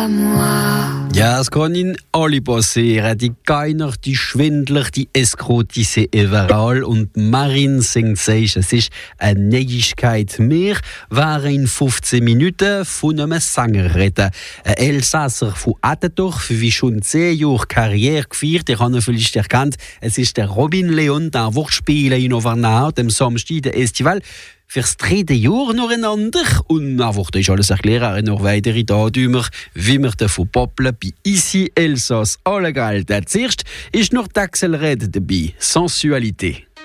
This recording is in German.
à moi. Ja, es kann in alle passieren. Die Geiner, die Schwindler, die Escroти, c'est überall. Und Marin singt sich, es ist eine Neuigkeit. Wir waren in 15 Minuten von einem Sänger reden. Ein Elsasser von Attendorf, wie schon 10 Jahre Karriere gefeiert. Ihr habt ihn vielleicht erkannt. Es ist der Robin Leon, der wird spielen in Overnau, dem Samstag, der Estival. Fürs 3. Jahr noch einander. Und einfach das alles erklären, noch weitere Datümer, wie wir davon poppeln, bei Ici Elsass alle gelten. Zuerst ist noch die Axel Red dabei, Sensualité.